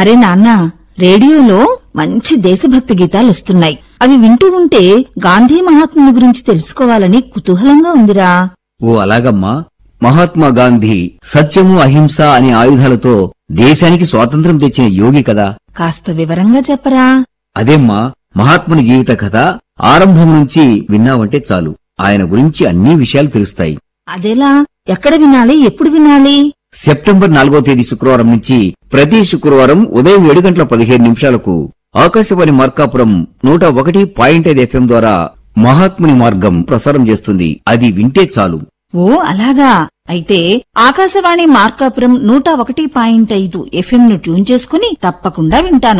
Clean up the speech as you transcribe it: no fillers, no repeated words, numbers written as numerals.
అరే నాన్నా, రేడియోలో మంచి దేశభక్తి గీతాలొస్తున్నాయి. అవి వింటూ ఉంటే గాంధీ మహాత్ముని గురించి తెలుసుకోవాలని కుతూహలంగా ఉందిరా. ఓ అలాగమ్మా. మహాత్మా గాంధీ సత్యము అహింస అనే ఆయుధాలతో దేశానికి స్వాతంత్ర్యం తెచ్చిన యోగి కదా. కాస్త వివరంగా చెప్పరా. అదేమ్మా, మహాత్ముని జీవిత కథ ఆరంభం నుంచి విన్నావంటే చాలు, ఆయన గురించి అన్ని విషయాలు తెలుస్తాయి. అదెలా? ఎక్కడ వినాలి? ఎప్పుడు వినాలి? సెప్టెంబర్ 4వ తేదీ శుక్రవారం నుంచి ప్రతి శుక్రవారం ఉదయం 7:15 ఆకాశవాణి మార్కాపురం 101.5 FM ద్వారా మహాత్ముని మార్గం ప్రసారం చేస్తుంది. అది వింటే చాలు. ఓ అలాగా. అయితే ఆకాశవాణి మార్కాపురం 101.5 FM ను ట్యూన్ చేసుకుని తప్పకుండా వింటాను.